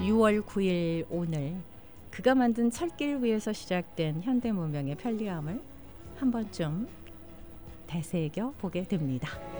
6월 9일 오늘 그가 만든 철길 위에서 시작된 현대문명의 편리함을 한 번쯤 되새겨 보게 됩니다.